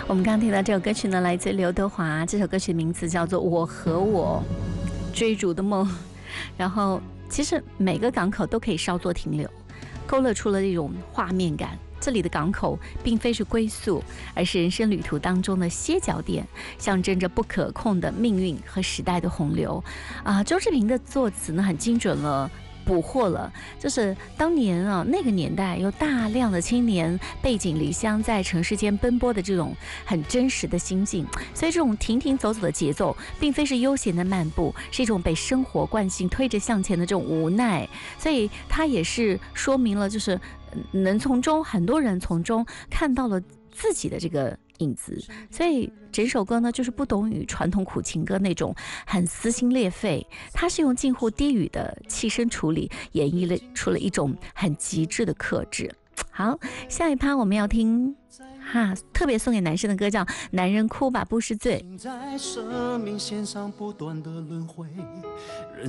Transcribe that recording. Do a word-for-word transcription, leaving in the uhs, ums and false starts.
我们刚刚听到这首歌曲呢，来自刘德华，这首歌曲名字叫做《我和我追逐的梦》。然后其实每个港口都可以稍作停留，勾勒出了这种画面感。这里的港口并非是归宿，而是人生旅途当中的歇脚点，象征着不可控的命运和时代的洪流。啊，周志平的作词呢很精准了，捕获了就是当年啊那个年代有大量的青年背井离乡在城市间奔波的这种很真实的心境，所以这种停停走走的节奏并非是悠闲的漫步，是一种被生活惯性推着向前的这种无奈，所以它也是说明了就是能从中很多人从中看到了自己的这个影子，所以整首歌呢就是不同于传统苦情歌那种很撕心裂肺，它是用近乎低语的气声处理演绎了出了一种很极致的克制。好，下一趴我们要听哈特别送给男生的歌叫《男人哭吧不是罪》。 在生命线上不断的轮回，